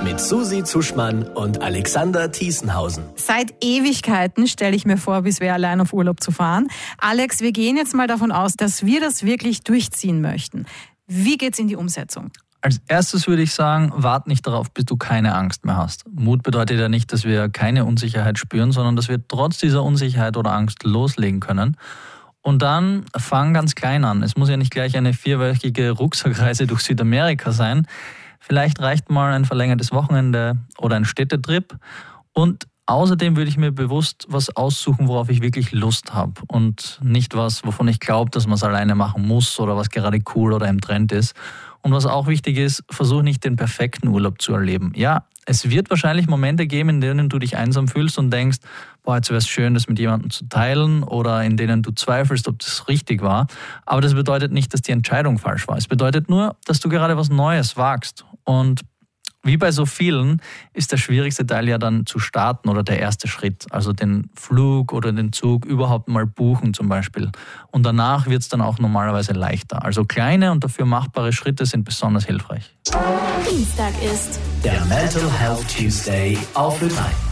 mit Susi Zuschmann und Alexander Thiesenhausen. Seit Ewigkeiten stelle ich mir vor, wie es wäre, allein auf Urlaub zu fahren. Alex, wir gehen jetzt mal davon aus, dass wir das wirklich durchziehen möchten. Wie geht's in die Umsetzung? Als erstes würde ich sagen, wart nicht darauf, bis du keine Angst mehr hast. Mut bedeutet ja nicht, dass wir keine Unsicherheit spüren, sondern dass wir trotz dieser Unsicherheit oder Angst loslegen können. Und dann fang ganz klein an. Es muss ja nicht gleich eine 4-wöchige Rucksackreise durch Südamerika sein. Vielleicht reicht mal ein verlängertes Wochenende oder ein Städtetrip. Und außerdem würde ich mir bewusst was aussuchen, worauf ich wirklich Lust habe. Und nicht was, wovon ich glaube, dass man es alleine machen muss oder was gerade cool oder im Trend ist. Und was auch wichtig ist, versuch nicht den perfekten Urlaub zu erleben. Ja, es wird wahrscheinlich Momente geben, in denen du dich einsam fühlst und denkst, boah, jetzt wäre es schön, das mit jemandem zu teilen, oder in denen du zweifelst, ob das richtig war. Aber das bedeutet nicht, dass die Entscheidung falsch war. Es bedeutet nur, dass du gerade was Neues wagst. Und wie bei so vielen ist der schwierigste Teil ja dann zu starten oder der erste Schritt. Also den Flug oder den Zug überhaupt mal buchen zum Beispiel. Und danach wird es dann auch normalerweise leichter. Also kleine und dafür machbare Schritte sind besonders hilfreich. Dienstag ist der Mental Health Tuesday auf Ö3.